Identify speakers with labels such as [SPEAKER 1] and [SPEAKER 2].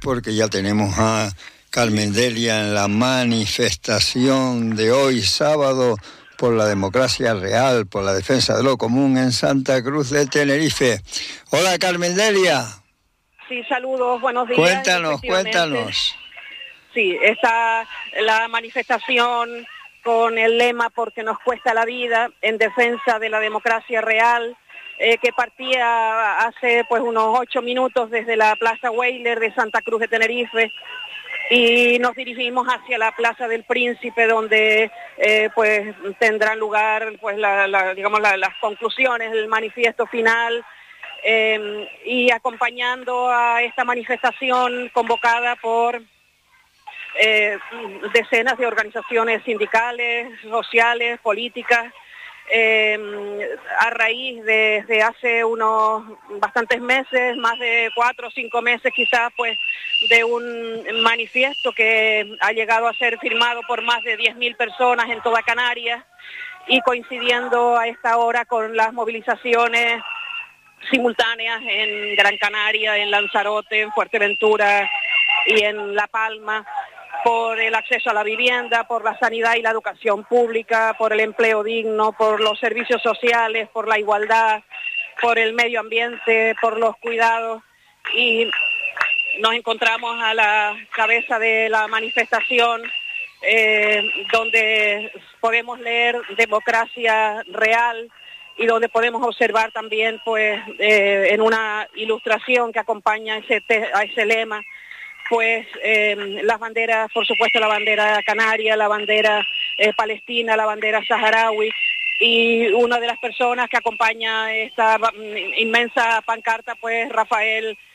[SPEAKER 1] porque ya tenemos a Carmen Delia en la manifestación de hoy sábado por la democracia real, por la defensa de lo común en Santa Cruz de Tenerife. Hola, Carmen Delia.
[SPEAKER 2] Sí, saludos, buenos días.
[SPEAKER 1] Cuéntanos.
[SPEAKER 2] Sí, está la manifestación con el lema "Porque nos cuesta la vida", en defensa de la democracia real, que partía hace pues unos 8 minutos desde la Plaza Weyler de Santa Cruz de Tenerife, y nos dirigimos hacia la Plaza del Príncipe, donde pues tendrán lugar pues las conclusiones del manifiesto final, y acompañando a esta manifestación convocada por decenas de organizaciones sindicales, sociales, políticas, a raíz desde hace unos bastantes meses, más de 4 o 5 meses quizás, pues de un manifiesto que ha llegado a ser firmado por más de 10.000 personas en toda Canarias, y coincidiendo a esta hora con las movilizaciones simultáneas en Gran Canaria, en Lanzarote, en Fuerteventura y en La Palma, por el acceso a la vivienda, por la sanidad y la educación pública, por el empleo digno, por los servicios sociales, por la igualdad, por el medio ambiente, por los cuidados. Y nos encontramos a la cabeza de la manifestación, donde podemos leer "democracia real", y donde podemos observar también pues en una ilustración que acompaña a ese lema, pues las banderas, por supuesto la bandera canaria, la bandera palestina, la bandera saharaui, y una de las personas que acompaña esta inmensa pancarta, pues Rafael